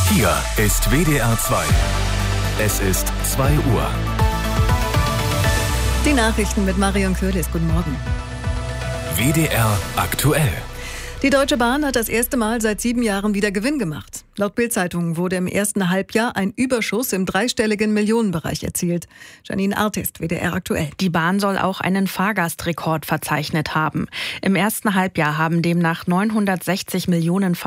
Hier ist WDR 2. Es ist 2 Uhr. Die Nachrichten mit Marion Köhlis. Guten Morgen. WDR aktuell. Die Deutsche Bahn hat das erste Mal seit 7 Jahren wieder Gewinn gemacht. Laut Bild-Zeitung wurde im ersten Halbjahr ein Überschuss im dreistelligen Millionenbereich erzielt. Janine Artist, WDR aktuell. Die Bahn soll auch einen Fahrgastrekord verzeichnet haben. Im ersten Halbjahr haben demnach 960 Millionen